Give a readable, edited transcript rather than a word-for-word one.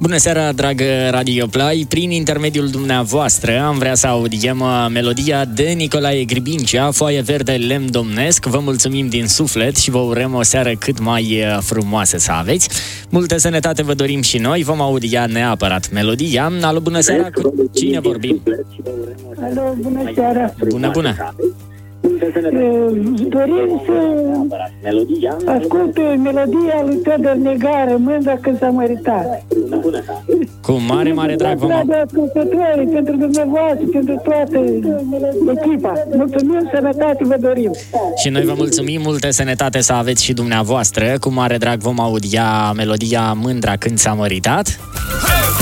Bună seara, dragă Radio Play! Prin intermediul dumneavoastră am vrea să audiem melodia de Nicolae Gribincea, Foaie verde, lemn domnesc. Vă mulțumim din suflet și vă urăm o seară cât mai frumoasă să aveți. Multă sănătate vă dorim și noi. Vom audia neapărat melodia. Alo, bună seara! Cu cine vorbim? Alo, bună seara! Bună, bună! Dorim să ascult melodia lui Teodor Negare, Mândra când s-a măritat. Cu mare, mare drag vom... Pentru dumneavoastră, pentru toată echipa. Mulțumim, sănătate vă dorim. Și noi vă mulțumim, multă sănătate să aveți și dumneavoastră. Cu mare drag vom audia melodia Mândra când s-a măritat.